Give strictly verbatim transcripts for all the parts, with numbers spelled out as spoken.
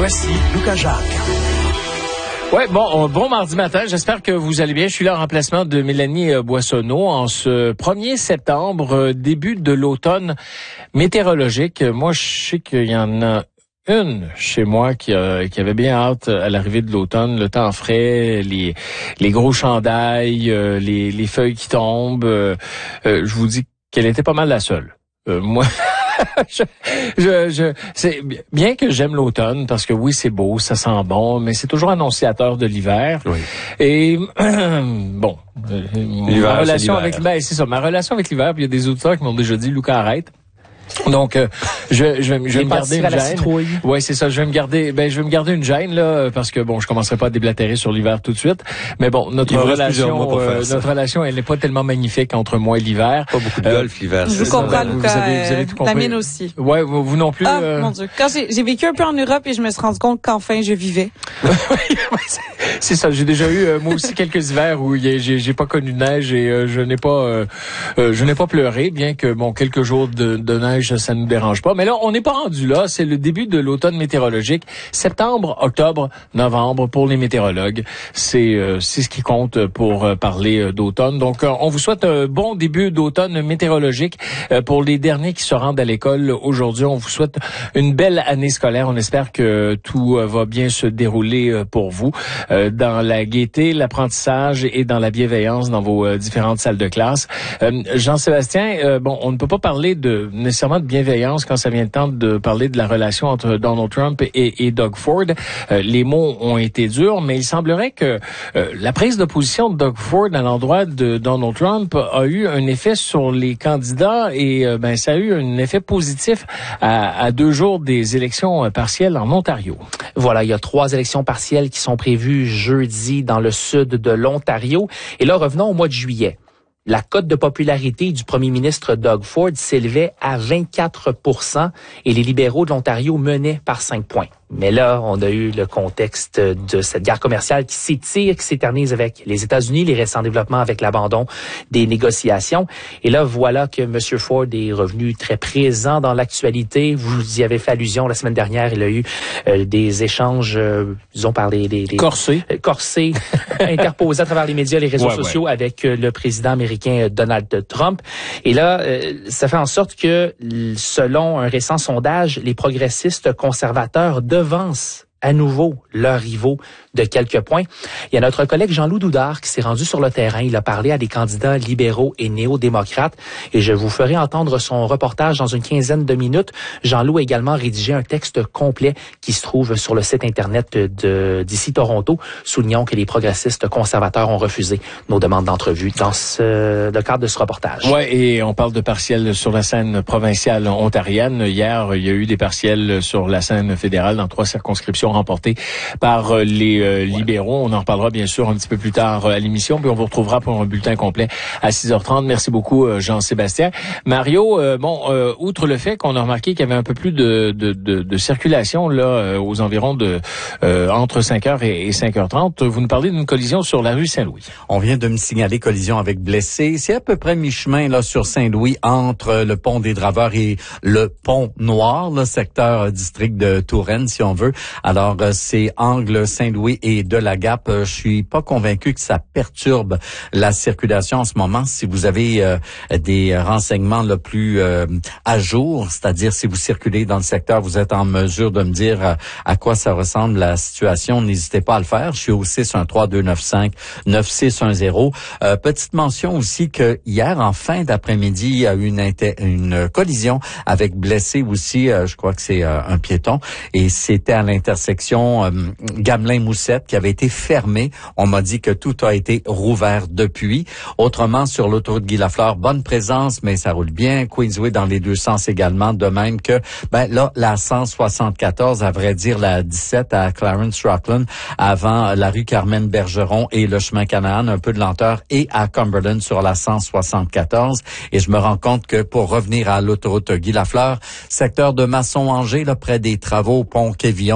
Voici Lucas Jacques. Ouais, bon, bon mardi matin. J'espère que vous allez bien. Je suis là en remplacement de Mélanie Boissonneau en ce premier septembre, début de l'automne météorologique. Moi, je sais qu'il y en a une chez moi qui, a, qui avait bien hâte à l'arrivée de l'automne, le temps frais, les, les gros chandails, les, les feuilles qui tombent. Euh, je vous dis qu'elle était pas mal la seule. Euh, moi... je, je, je, c'est bien que j'aime l'automne parce que oui, c'est beau, ça sent bon, mais c'est toujours annonciateur de l'hiver. Oui. Et euh, bon, euh, l'hiver, ma relation c'est avec ben, c'est ça, ma relation avec l'hiver. Puis il y a des auditeurs qui m'ont déjà dit, Lucas, arrête. Donc, euh, je, je, je vais me garder une gêne. Ouais, c'est ça. Je vais me garder, ben, je vais me garder une gêne là, parce que bon, je commencerai pas à déblatérer sur l'hiver tout de suite. Mais bon, notre relation, euh, notre relation, elle n'est pas tellement magnifique entre moi et l'hiver. Pas beaucoup de golf euh, l'hiver. Je vous comprends, Lucas. Vous avez, vous avez tout compris. La mienne aussi. Ouais, vous, vous non plus. Ah, euh... mon Dieu. Quand j'ai, j'ai vécu un peu en Europe et je me suis rendu compte qu'enfin je vivais. C'est ça. J'ai déjà eu euh, moi aussi quelques hivers où j'ai, j'ai pas connu de neige et euh, je n'ai pas, euh, euh, je n'ai pas pleuré, bien que bon quelques jours de, de neige ça nous dérange pas. Mais là, on n'est pas rendu là. C'est le début de l'automne météorologique. Septembre, octobre, novembre pour les météorologues. C'est euh, c'est ce qui compte pour euh, parler euh, d'automne. Donc, euh, on vous souhaite un bon début d'automne météorologique euh, pour les derniers qui se rendent à l'école aujourd'hui. On vous souhaite une belle année scolaire. On espère que tout euh, va bien se dérouler euh, pour vous euh, dans la gaieté, l'apprentissage et dans la bienveillance dans vos euh, différentes salles de classe. Euh, Jean-Sébastien, euh, bon, on ne peut pas parler de nécessairement de bienveillance quand ça vient le temps de parler de la relation entre Donald Trump et, et Doug Ford. Euh, les mots ont été durs, mais il semblerait que euh, la prise de position de Doug Ford à l'endroit de Donald Trump a eu un effet sur les candidats et euh, ben ça a eu un effet positif à, à deux jours des élections partielles en Ontario. Voilà, il y a trois élections partielles qui sont prévues jeudi dans le sud de l'Ontario. Et là, revenons au mois de juillet. La cote de popularité du premier ministre Doug Ford s'élevait à vingt-quatre pour cent et les libéraux de l'Ontario menaient par cinq points. Mais là, on a eu le contexte de cette guerre commerciale qui s'étire, qui s'éternise avec les États-Unis, les récents développements avec l'abandon des négociations. Et là, voilà que M. Ford est revenu très présent dans l'actualité. Vous y avez fait allusion la semaine dernière. Il a eu euh, des échanges, euh, disons, par les... les, les corsés. Euh, corsés, interposés à travers les médias, les réseaux ouais, sociaux ouais. avec euh, le président américain Donald Trump. Et là, euh, ça fait en sorte que, selon un récent sondage, les progressistes conservateurs de devancent à nouveau leurs rivaux de quelques points. Il y a notre collègue Jean-Loup Doudard qui s'est rendu sur le terrain. Il a parlé à des candidats libéraux et néo-démocrates et je vous ferai entendre son reportage dans une quinzaine de minutes. Jean-Loup a également rédigé un texte complet qui se trouve sur le site Internet de d'ici Toronto, soulignant que les progressistes conservateurs ont refusé nos demandes d'entrevue dans ce, le cadre de ce reportage. Ouais, et on parle de partiels sur la scène provinciale ontarienne. Hier, il y a eu des partiels sur la scène fédérale dans trois circonscriptions remportées par les euh, libéraux. On en reparlera bien sûr un petit peu plus tard à l'émission, puis on vous retrouvera pour un bulletin complet à six heures trente. Merci beaucoup Jean-Sébastien. Mario, euh, bon, euh, outre le fait qu'on a remarqué qu'il y avait un peu plus de, de, de, de circulation là euh, aux environs de euh, entre cinq heures et cinq heures trente, vous nous parlez d'une collision sur la rue Saint-Louis. On vient de me signaler collision avec blessés. C'est à peu près mi-chemin là sur Saint-Louis entre le pont des Draveurs et le pont Noir, le secteur euh, district de Touraine si on veut. Alors Alors, c'est angle Saint-Louis et de la Gap. Je suis pas convaincu que ça perturbe la circulation en ce moment. Si vous avez euh, des renseignements le plus euh, à jour, c'est-à-dire si vous circulez dans le secteur, vous êtes en mesure de me dire euh, à quoi ça ressemble la situation, n'hésitez pas à le faire. Je suis au six un trois deux neuf cinq neuf six un zéro. Euh, petite mention aussi que hier, en fin d'après-midi, il y a eu une, inter- une collision avec blessé aussi. Euh, je crois que c'est euh, un piéton. Et c'était à l'intersection Euh, Gamelin-Moussette qui avait été fermée. On m'a dit que tout a été rouvert depuis. Autrement, sur l'autoroute Guy-Lafleur, bonne présence, mais ça roule bien. Queensway dans les deux sens également, de même que, ben là, la cent soixante-quatorze, à vrai dire, la dix-sept à Clarence-Rockland, avant la rue Carmen-Bergeron et le chemin Canaan, un peu de lenteur, et à Cumberland sur la cent soixante-quatorze. Et je me rends compte que pour revenir à l'autoroute Guy-Lafleur, secteur de Masson-Angers, là, près des travaux, pont Quévillon, un peu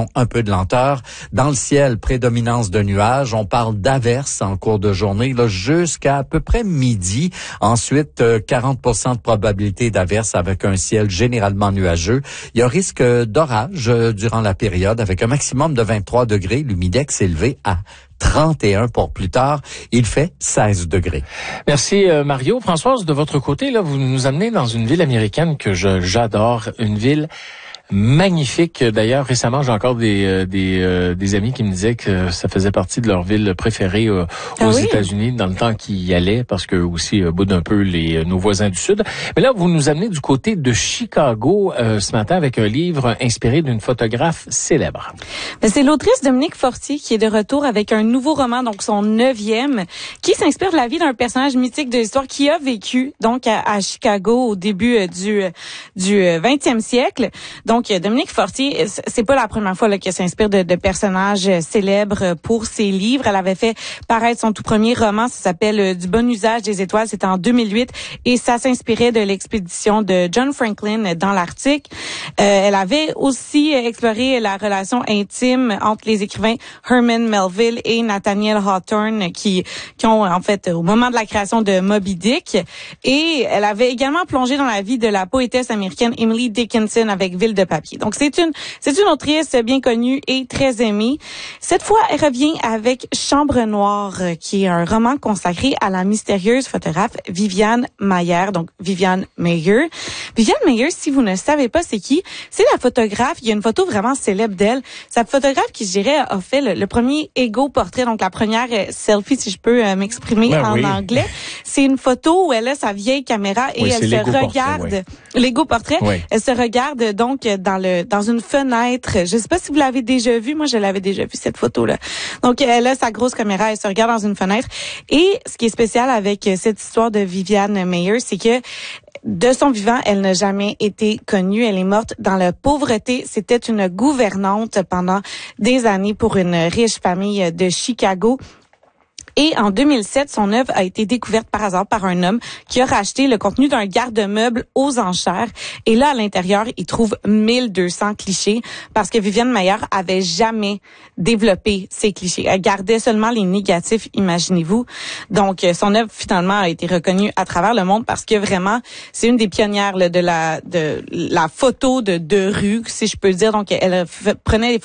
peu de lenteur. Dans le ciel, prédominance de nuages. On parle d'averses en cours de journée, là, jusqu'à à peu près midi. Ensuite, euh, quarante pour cent de probabilité d'averses avec un ciel généralement nuageux. Il y a risque d'orage euh, durant la période avec un maximum de vingt-trois degrés. L'humidex élevé à trente et un pour plus tard. Il fait seize degrés. Merci euh, Mario. Françoise, de votre côté, là, vous nous amenez dans une ville américaine que je, j'adore, une ville magnifique. D'ailleurs, récemment, j'ai encore des euh, des euh, des amis qui me disaient que ça faisait partie de leur ville préférée euh, aux ah oui? États-Unis dans le temps qu'ils y allaient, parce que aussi euh, boudent un peu les euh, nos voisins du Sud. Mais là, vous nous amenez du côté de Chicago euh, ce matin avec un livre inspiré d'une photographe célèbre. C'est l'autrice Dominique Fortier qui est de retour avec un nouveau roman, donc son neuvième, qui s'inspire de la vie d'un personnage mythique de l'histoire qui a vécu donc à, à Chicago au début euh, du du vingtième siècle. Donc, Dominique Fortier, c'est pas la première fois là, qu'elle s'inspire de, de personnages célèbres pour ses livres. Elle avait fait paraître son tout premier roman, ça s'appelle Du bon usage des étoiles, c'était en deux mille huit, et ça s'inspirait de l'expédition de John Franklin dans l'Arctique. Euh, elle avait aussi exploré la relation intime entre les écrivains Herman Melville et Nathaniel Hawthorne, qui, qui ont, en fait, au moment de la création de Moby Dick. Et elle avait également plongé dans la vie de la poétesse américaine Emily Dickinson avec Ville de papier. Donc c'est une c'est une autrice bien connue et très aimée. Cette fois, elle revient avec Chambre noire, qui est un roman consacré à la mystérieuse photographe Viviane Maier, donc Viviane Maier. Viviane Maier, si vous ne savez pas c'est qui, c'est la photographe, il y a une photo vraiment célèbre d'elle. Cette photographe qui, je dirais, a fait le, le premier ego portrait, donc la première selfie, si je peux euh, m'exprimer ben en oui. anglais. C'est une photo où elle a sa vieille caméra et oui, elle se regarde, portrait, oui. l'ego portrait, oui. elle se regarde donc dans le dans une fenêtre. Je sais pas si vous l'avez déjà vu. Moi, je l'avais déjà vu, cette photo-là. Donc, elle a sa grosse caméra, elle se regarde dans une fenêtre. Et ce qui est spécial avec cette histoire de Viviane Maier, c'est que de son vivant, elle n'a jamais été connue. Elle est morte dans la pauvreté. C'était une gouvernante pendant des années pour une riche famille de Chicago. Et en deux mille sept, son œuvre a été découverte par hasard par un homme qui a racheté le contenu d'un garde-meuble aux enchères. Et là, à l'intérieur, il trouve mille deux cents clichés parce que Viviane Maier avait jamais développé ces clichés. Elle gardait seulement les négatifs, imaginez-vous. Donc, son œuvre, finalement, a été reconnue à travers le monde parce que vraiment, c'est une des pionnières là, de la de la photo de, de rue, si je peux dire. Donc, elle prenait des